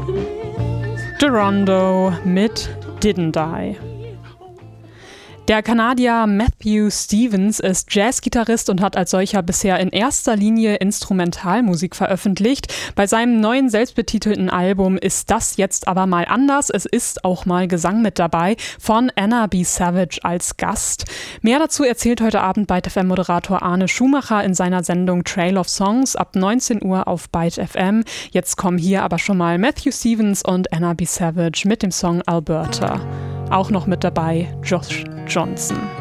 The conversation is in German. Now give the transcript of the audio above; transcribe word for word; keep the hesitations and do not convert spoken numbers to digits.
Geronda mit Didn't I. Der Kanadier Matthew Stevens ist Jazzgitarrist und hat als solcher bisher in erster Linie Instrumentalmusik veröffentlicht. Bei seinem neuen selbstbetitelten Album ist das jetzt aber mal anders. Es ist auch mal Gesang mit dabei, von Anna B. Savage als Gast. Mehr dazu erzählt heute Abend Byte F M-Moderator Arne Schumacher in seiner Sendung Trail of Songs ab neunzehn Uhr auf Byte F M. Jetzt kommen hier aber schon mal Matthew Stevens und Anna B. Savage mit dem Song Alberta. Auch noch mit dabei Josh Johnson.